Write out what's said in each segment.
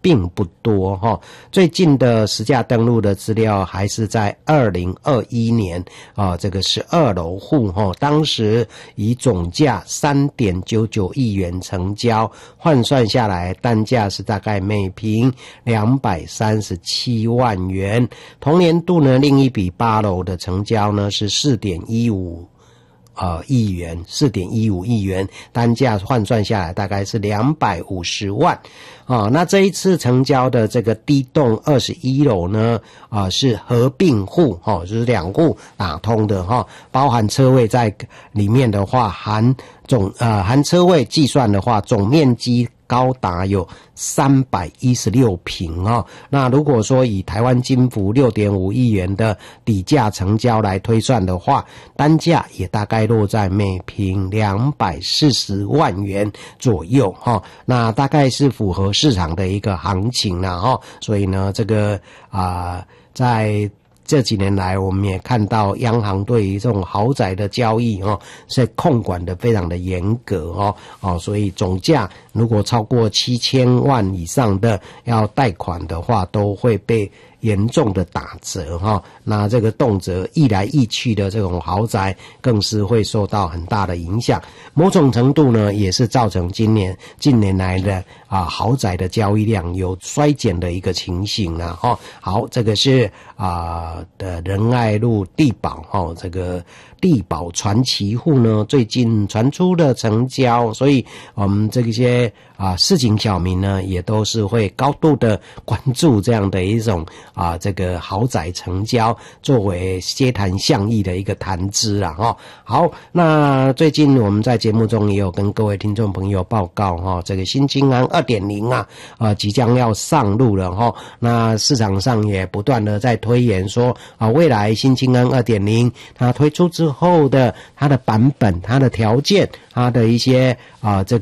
并不多哈。最近的实价登录的资料还是在2021年这个12楼户哈，当时以总价 3.99 亿元成交，换算下来单价是大概每坪237万元。同年度呢，另一笔8楼的成交呢是4.15亿元，4.15亿元，单价换算下来大概是250万。那这一次成交的这个第栋21楼呢，是合并户，就是2户打通的包含车位在里面的话，含车位计算的话，总面积高达有316坪那如果说以台湾金福 6.5 亿元的底价成交来推算的话，单价也大概落在每坪240万元左右那大概是符合市场的一个行情啦所以呢，这个在这几年来，我们也看到央行对于这种豪宅的交易是控管的非常的严格所以总价如果超过7000万以上的要贷款的话，都会被严重的打折那这个动辄一来一去的这种豪宅更是会受到很大的影响，某种程度呢也是造成近年来的豪宅的交易量有衰减的一个情形啦好，这个是的仁爱路地保这个地保传奇户呢最近传出的成交，所以我们这些市井小民呢也都是会高度的关注这样的一种这个豪宅成交，作为街谈巷议的一个谈资啦好，那最近我们在节目中也有跟各位听众朋友报告这个新青安 2.0 即将要上路了那市场上也不断的在推演说未来新青安 2.0 它推出之后的它的版本、它的条件、它的一些这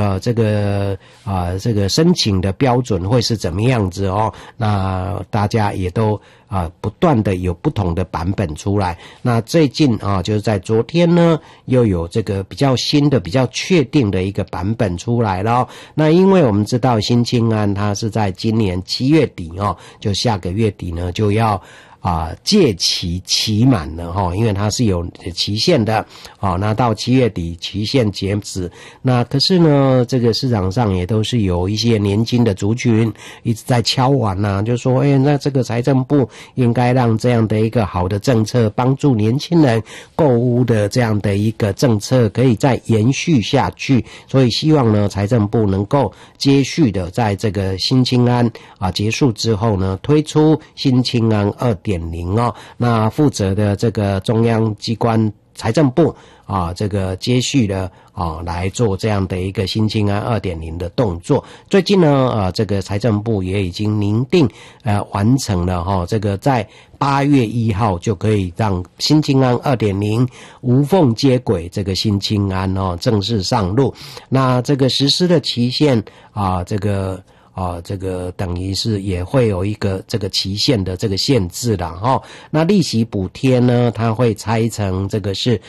个申请的标准会是怎么样子那大家也都不断的有不同的版本出来。那最近就是在昨天呢，又有这个比较新的、比较确定的一个版本出来了那因为我们知道新青安它是在今年7月底就下个月底呢就要届期满了因为它是有期限的那到7月底期限截止。那可是呢，这个市场上也都是有一些年轻的族群一直在敲碗就说那这个财政部应该让这样的一个好的政策，帮助年轻人购屋的这样的一个政策可以再延续下去，所以希望呢财政部能够接续的在这个新青安结束之后呢，推出新青安 2.0那负责的这个中央机关财政部这个接续的来做这样的一个新青安 2.0 的动作。最近呢这个财政部也已经拟定完成了这个在8月1号就可以让新青安 2.0 无缝接轨这个新青安正式上路。那这个实施的期限这个等于是也会有一个这个期限的这个限制啦那利息补贴呢，它会拆成这个是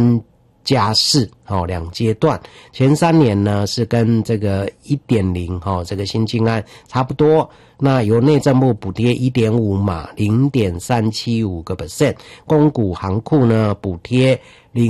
3+42阶段，前3年呢是跟这个 1.0 这个新青安差不多，那由内政部补贴 1.5 码 0.375%， 公股行库呢补贴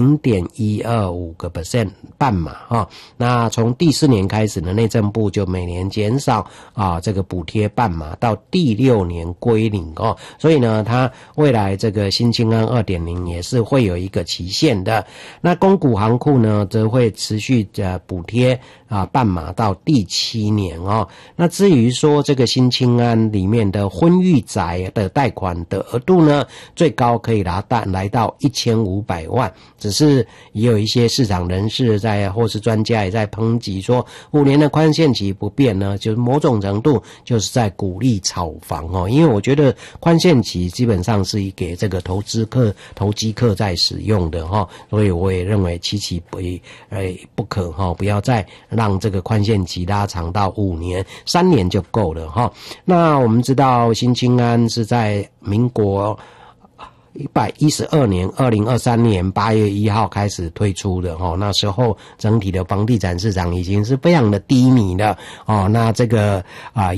0.125% 半码那从第4年开始呢，内政部就每年减少这个补贴半码，到第6年归零所以呢它未来这个新青安 2.0 也是会有一个期限的。那公股行库呢则会持续补贴半码到第7年那至于说这个新青安里面的婚育宅的贷款的额度呢，最高可以来到1500万，只是也有一些市场人士或是专家也在抨击说5年的宽限期不变呢，就是某种程度就是在鼓励炒房因为我觉得宽限期基本上是给这个投机客在使用的所以我也认为期不可不要再让这个宽限期拉长到5年，3年就够了那我们知道新青安是在民国112年2023年8月1号开始推出的那时候整体的房地产市场已经是非常的低迷了那这个